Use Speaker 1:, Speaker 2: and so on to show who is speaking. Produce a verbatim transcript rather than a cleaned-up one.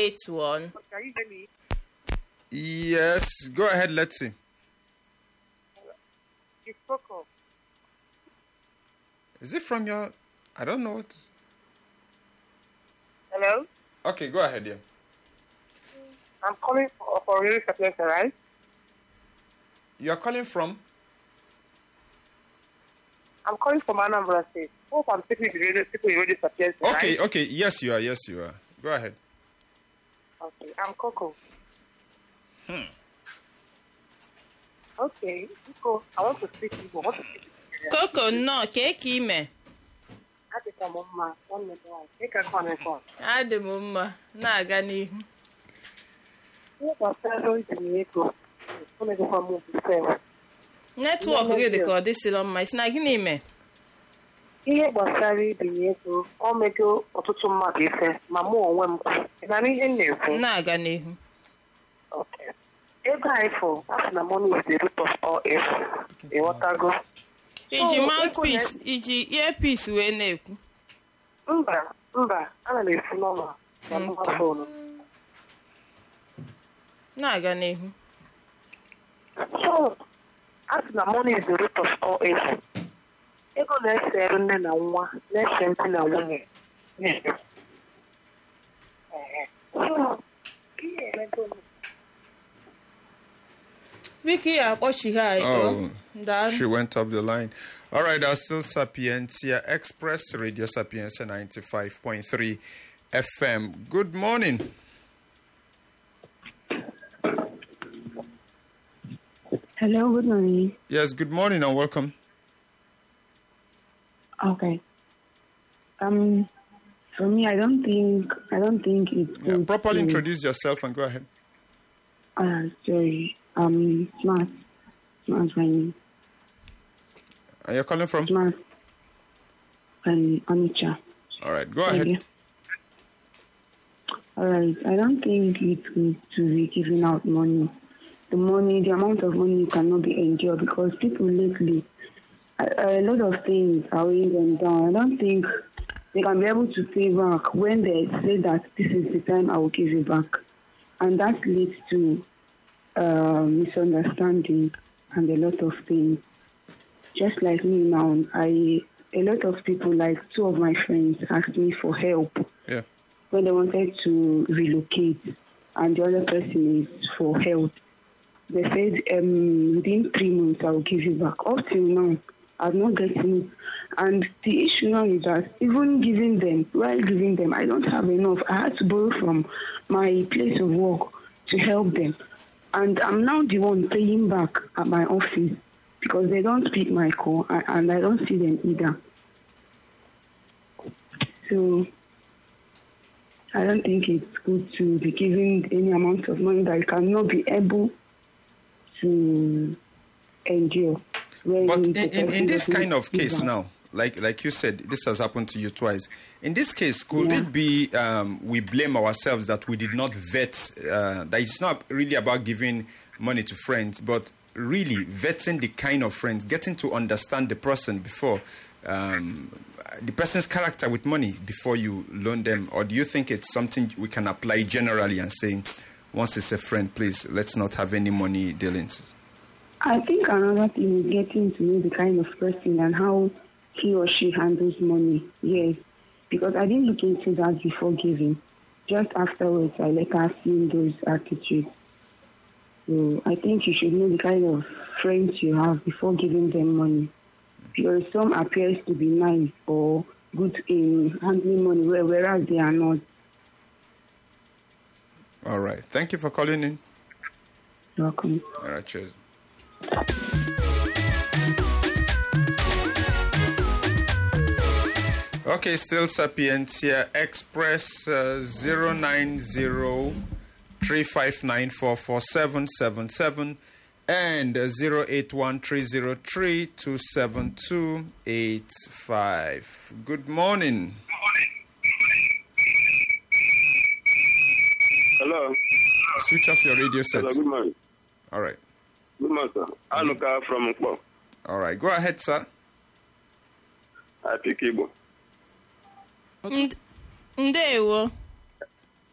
Speaker 1: eight one.
Speaker 2: Can you hear me?
Speaker 3: Yes, go ahead. Let's see.
Speaker 2: It's Coco.
Speaker 3: Is it from your? I don't know what.
Speaker 2: Hello?
Speaker 3: Okay, go ahead. Yeah.
Speaker 2: I'm calling for, for Radio Sapienza, right?
Speaker 3: You are calling from?
Speaker 2: I'm calling from Anambra State. Hope I'm speaking to radio, people in Radio Sapienza,
Speaker 3: Okay,
Speaker 2: right?
Speaker 3: okay. Yes, you are. Yes, you are. Go ahead.
Speaker 2: Okay, I'm Coco.
Speaker 3: Hmm.
Speaker 2: Okay, Coco, I want to speak to you. I want to speak to you.
Speaker 1: Koko nnọọ ka eke ime.
Speaker 2: Adịka m mma, nwanne m nwaanyị. Ị ka kọ na-ekọ.
Speaker 1: Adị m mma na-aga n'ihu.
Speaker 2: Ihe gbasara ibinye ego, o megokwa m ofufe.
Speaker 1: Netwọk gị dị ka ọ dịsịrọ mma. Isi na gịnị ime?
Speaker 2: Ihe gbasara ibinye ego, o mego ọtụtụ mmadụ ife, ma mụ onwe m kwu. Ị na ihe m na-ekwu?
Speaker 1: Na-aga n'ihu.
Speaker 2: Okay. Ego anyị fụ, afọ na money is the root of all evil. Ịghọtago?
Speaker 1: Iji mouthpiece, iji earpiece wee na-ekwu.
Speaker 2: Mba, mba, ana m esi n'ụlọ na mma fonu.
Speaker 1: Na-aga n'ihu.
Speaker 2: So, afọ na money is the root of all evil. Ego na-esere nne na nwa, na-ese ndị na nwunye. So, ihe emego m.
Speaker 1: Wiki akpọchighị anyị.
Speaker 3: Oh, she went up the line. All right, our still Sapientia Express Radio Sapientia ninety-five point three F M. Good morning.
Speaker 4: Hello, good morning.
Speaker 3: Yes, good morning and welcome.
Speaker 4: Okay. Um, for me, I don't think I don't think it's
Speaker 3: Yeah,
Speaker 4: good
Speaker 3: properly
Speaker 4: to-
Speaker 3: introduce yourself and go ahead.
Speaker 4: Uh, sorry. Um, smart, smart, my name.
Speaker 3: And you're calling from?
Speaker 4: Smart, and Onicha.
Speaker 3: All right, go
Speaker 4: Thank
Speaker 3: ahead.
Speaker 4: you. All right. I don't think it's good to be giving out money. The money, the amount of money cannot be endured because people lately, a, a lot of things are weighing them down. I don't think they can be able to pay back when they say that this is the time I will give you back. And that leads to uh, misunderstanding and a lot of things. Just like me now, I a lot of people, like two of my friends, asked me for help
Speaker 3: Yeah.
Speaker 4: when they wanted to relocate, and the other person is for health. They said, um, within three months, I will give you back. Up till now, I've not gotten it. And the issue now is that even giving them, while giving them, I don't have enough. I had to borrow from my place of work to help them. And I'm now the one paying back at my office because they don't pick my call and I don't see them either. So I don't think it's good to be giving any amount of money that you cannot be able to endure. When
Speaker 3: But in,
Speaker 4: the
Speaker 3: in, in
Speaker 4: person
Speaker 3: this
Speaker 4: doesn't
Speaker 3: kind of
Speaker 4: give
Speaker 3: case
Speaker 4: back.
Speaker 3: now, like like you said, this has happened to you twice. In this case, could
Speaker 4: Yeah.
Speaker 3: it be um, we blame ourselves that we did not vet, uh, that it's not really about giving money to friends, but really vetting the kind of friends, getting to understand the person before, um, the person's character with money before you loan them? Or do you think it's something we can apply generally and say, once it's a friend, please, let's not have any money dealings?
Speaker 4: I think another thing is getting to know the kind of person and how he or she handles money. Yes, because I didn't look into that before giving. Just afterwards, I later seen those attitudes. So I think you should know the kind of friends you have before giving them money. Because some appears to be nice or good in handling money, whereas they are not.
Speaker 3: All right. Thank you for calling in.
Speaker 4: You're welcome.
Speaker 3: All right, cheers. Okay, still Sapientia Express uh, zero nine zero three five nine four four seven seven seven and uh, zero eight one three zero three two seven two eight five. Good morning.
Speaker 5: Hello.
Speaker 3: Switch off your radio set.
Speaker 5: Hello, good morning.
Speaker 3: All right.
Speaker 5: Good morning, sir. Anuka from Nkpo.
Speaker 3: All right. Go ahead, sir.
Speaker 5: I pick Igbo.
Speaker 1: Ndewo.